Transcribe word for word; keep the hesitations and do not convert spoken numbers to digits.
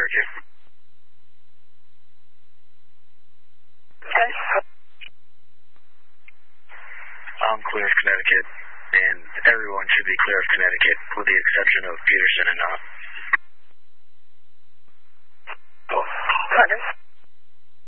Connecticut. Okay. I'm clear of Connecticut, and everyone should be clear of Connecticut, with the exception of Peterson and not.